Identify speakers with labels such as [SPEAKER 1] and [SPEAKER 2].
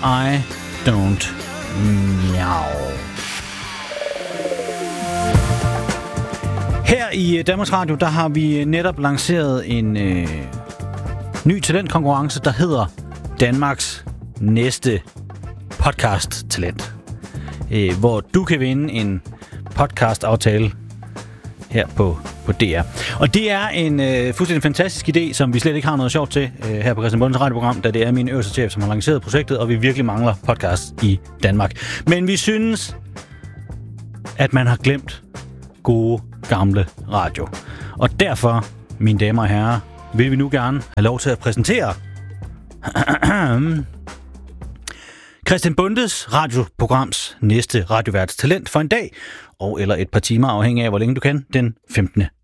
[SPEAKER 1] I don't meow. Her i Danmarks Radio, der har vi netop lanceret en ny talentkonkurrence, der hedder Danmarks næste podcast-talent. Hvor du kan vinde en podcast-aftale her på DR. Og det er en fuldstændig fantastisk idé, som vi slet ikke har noget sjovt til her på Christian Bondes radioprogram, da det er min øverste chef, som har lanceret projektet, og vi virkelig mangler podcast i Danmark. Men vi synes, at man har glemt gode, gamle radio. Og derfor, mine damer og herrer, vil vi nu gerne have lov til at præsentere Christian Bondes radioprograms næste radioværts talent for en dag, og eller et par timer, afhængig af, hvor længe du kan, den 15.